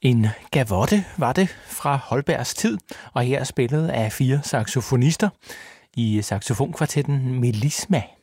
En gavotte var det fra Holbergs tid, og her spillet af 4 saxofonister i saxofonkvartetten Melisma.